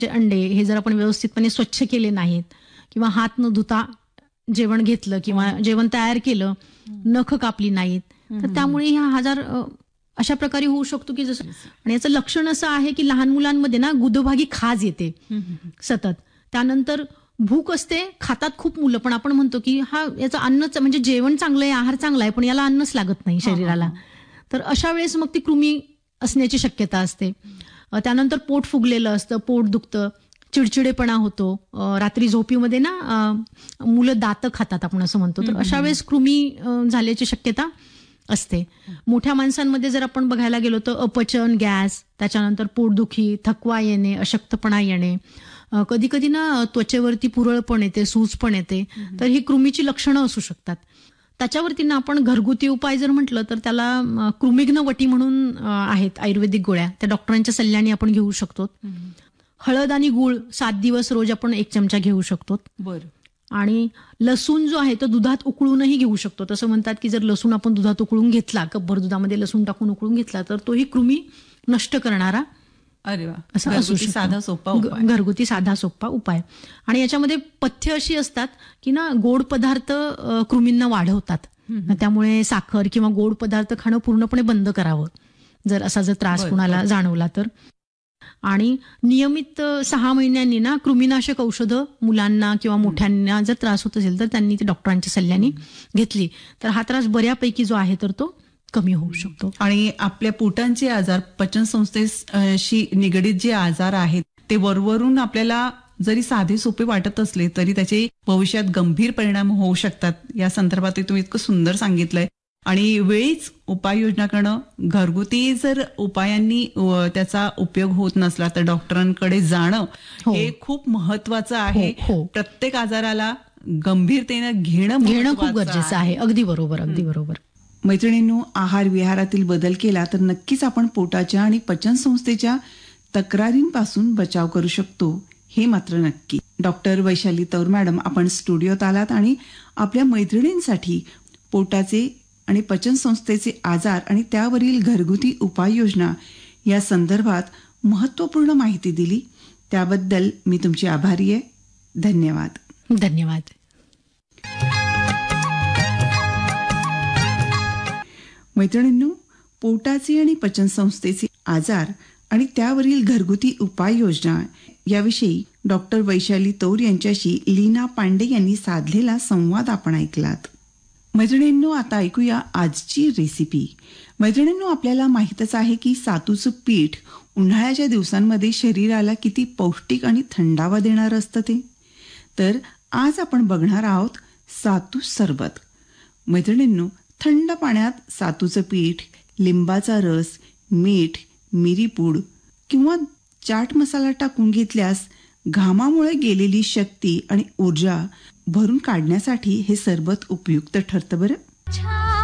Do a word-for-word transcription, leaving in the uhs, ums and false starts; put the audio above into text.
जे अंडे हे जर आपण व्यवस्थितपणे स्वच्छ केले नाहीत किंवा हात न धुता जेवण घेतलं किंवा जेवण तयार केलं, नख कापली नाहीत, तर त्यामुळे हा आजार अ, अशा प्रकारे होऊ शकतो की जसं. आणि याचं लक्षण असं आहे की लहान मुलांमध्ये ना गुदभागी खाज येते सतत. त्यानंतर भूक असते, खातात खूप मुलं, पण आपण म्हणतो की हा याचं अन्नच म्हणजे जेवण चांगलं आहे, आहार चांगला आहे, पण याला अन्नच लागत नाही शरीराला. तर अशा वेळेस मग ती कृमी असण्याची शक्यता असते. अ, त्यानंतर पोट फुगलेलं असतं, पोट दुखतं, चिडचिडेपणा होतो. अ, रात्री झोपीमध्ये ना अ, मुलं दातं खातात आपण असं म्हणतो. तर अशा वेळेस कृमी अ, झाल्याची शक्यता असते. मोठ्या माणसांमध्ये जर आपण बघायला गेलो तर अपचन, गॅस, त्याच्यानंतर पोटदुखी, थकवा येणे, अशक्तपणा येणे, कधी कधी ना त्वचेवरती पुरळ पण येते, सूज पण येते. तर ही कृमीची लक्षणं असू शकतात. त्याच्यावरती ना आपण घरगुती उपाय जर म्हटलं तर त्याला अ, कृमिघ्न वटी म्हणून अ, आहेत आयुर्वेदिक गोळ्या, त्या डॉक्टरांच्या सल्ल्याने आपण घेऊ शकतो. हळद आणि गूळ सात दिवस रोज आपण एक चमचा घेऊ शकतो. बरं. आणि लसूण जो आहे तो दुधात उकळूनही घेऊ शकतो. तसं म्हणतात की जर लसूण आपण दुधात उकळून घेतला, कपभर दुधामध्ये लसूण टाकून उकळून घेतला, तर तोही कृमी नष्ट करणारा अरे वा, असं असू शकतो. साधा सोपा ग- उपाय. घरगुती साधा सोपा उपाय. आणि याच्यामध्ये पथ्य अशी असतात की ना गोड पदार्थ अ, कृमींना वाढवतात. त्यामुळे साखर किंवा गोड पदार्थ खाणं पूर्णपणे बंद करावं जर असा जर त्रास बरं, कुणाला बरं. जाणवला तर. आणि नियमित अ, सहा महिन्यांनी ना कृमीनाशक औषधं मुलांना किंवा मोठ्यांना जर त्रास होत असेल तर त्यांनी ते डॉक्टरांच्या सल्ल्याने घेतली तर हा त्रास बऱ्यापैकी जो आहे तर तो कमी होऊ शकतो. आणि आपल्या पोटांचे आजार, पचनसंस्थेशी निगडीत जे आजार आहेत ते वरवरून आपल्याला जरी साधे सोपे वाटत असले तरी त्याचे भविष्यात गंभीर परिणाम होऊ शकतात. या संदर्भात तुम्ही इतकं सुंदर सांगितलंय. आणि वेळीच उपाययोजना करणं, घरगुती जर उपायांनी अ, त्याचा उपयोग होत नसला तर डॉक्टरांकडे जाणं हो. हे खूप महत्वाचं आहे. हो, हो. प्रत्येक आजाराला गंभीरतेनं घेणं घेणं खूप महत्त्वाचं गरजेचं आहे. अगदी बरोबर, अगदी बरोबर. मैत्रिणींनो, आहार विहारातील बदल केला तर नक्कीच आपण पोटाच्या आणि पचनसंस्थेच्या तक्रारींपासून बचाव करू शकतो, हे मात्र नक्की. डॉक्टर वैशाली तौर मॅडम, आपण स्टुडिओत आलात आणि आपल्या मैत्रिणींसाठी पोटाचे आणि पचनसंस्थेचे आजार आणि त्यावरील घरगुती उपाययोजना या संदर्भात महत्त्वपूर्ण माहिती दिली. त्याबद्दल मी तुमची आभारी आहे. धन्यवाद. धन्यवाद. मैत्रिणींनो, पोटाचे आणि पचनसंस्थेचे आजार आणि त्यावरील घरगुती उपाययोजना याविषयी डॉक्टर वैशाली तौर यांच्याशी लीना पांडे यांनी साधलेला संवाद आपण ऐकलात. मैत्रिणींनो, आता ऐकूया आजची रेसिपी. मैत्रिणींनो, आपल्याला माहीतच आहे की सातूचं पीठ उन्हाळ्याच्या दिवसांमध्ये शरीराला किती पौष्टिक आणि थंडावा देणारं असतं ते. तर आज आपण बघणार आहोत सातू सरबत. मैत्रिणींनो, थंड पाण्यात सातूचं पीठ, लिंबाचा रस, मीठ, मिरीपूड किंवा चाट मसाला टाकून घेतल्यास घामामुळे गेलेली शक्ती आणि ऊर्जा भरून काढण्यासाठी हे सरबत उपयुक्त ठरतं बरं.